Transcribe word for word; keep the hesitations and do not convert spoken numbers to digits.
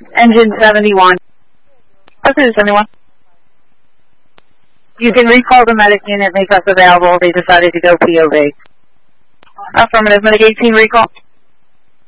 Engine seventy-one. Okay, seventy-one. You can recall the medic unit, make us available. They decided to go P O V. Affirmative, medic eighteen recall.